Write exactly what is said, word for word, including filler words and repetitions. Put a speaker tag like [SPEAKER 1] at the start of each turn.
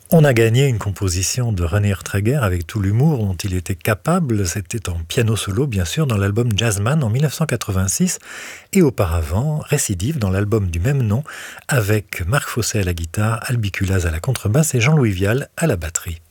[SPEAKER 1] On a gagné une composition de René Urtreger avec tout l'humour dont il était capable. C'était en piano solo, bien sûr, dans l'album Jazzman en dix-neuf cent quatre-vingt-six et auparavant Récidive dans l'album du même nom avec Marc Fossey à la guitare, Albi Culaz à la contrebasse et Jean-Louis Vial à la batterie.